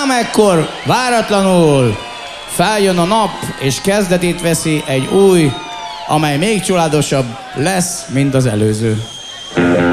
ekkor váratlanul feljön a nap, és kezdetét veszi egy új, amely még csodálatosabb lesz, mint az előző.